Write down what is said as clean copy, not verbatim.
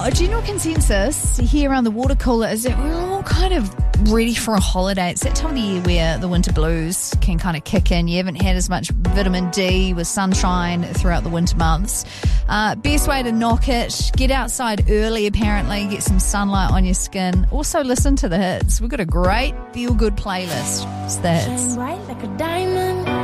general consensus here around the water cooler is that we're all kind of ready for a holiday. It's that time of the year where the winter blues can kind of kick in. You haven't had as much vitamin D with sunshine throughout the winter months. Best way to knock it, get outside early apparently, get some sunlight on your skin. Also listen to the hits. We've got a great feel-good playlist. It's the hits. Shine bright like a diamond.